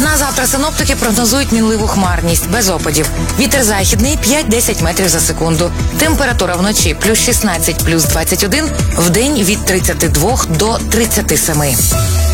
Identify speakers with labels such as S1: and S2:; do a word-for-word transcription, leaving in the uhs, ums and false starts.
S1: На завтра синоптики прогнозують мінливу хмарність, без опадів. Вітер західний п'ять-десять метрів за секунду. Температура вночі плюс шістнадцять, плюс двадцять один, вдень від тридцяти двох до тридцяти семи.